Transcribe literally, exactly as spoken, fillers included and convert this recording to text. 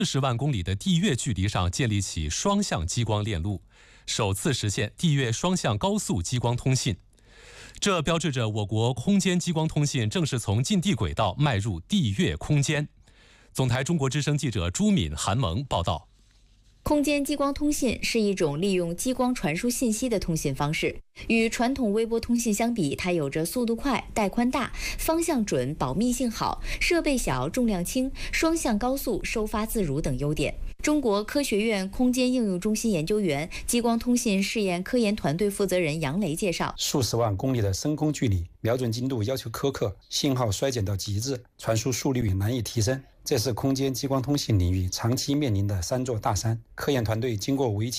四十万公里的地月距离上建立起双向激光链路，首次实现地月双向高速激光通信。这标志着我国空间激光通信正式从近地轨道迈入地月空间。总台中国之声记者朱敏、韩萌报道。 空间激光通信是一种利用激光传输信息的通信方式。与传统微波通信相比，它有着速度快、带宽大、方向准、保密性好、设备小、重量轻、双向高速、收发自如等优点。中国科学院空间应用中心研究员、激光通信试验科研团队负责人杨雷介绍： 数十万公里的深空距离，瞄准精度要求苛刻，信号衰减到极致，传输速率也难以提升。这是空间激光通信领域长期面临的三座大山。科研团队经过为期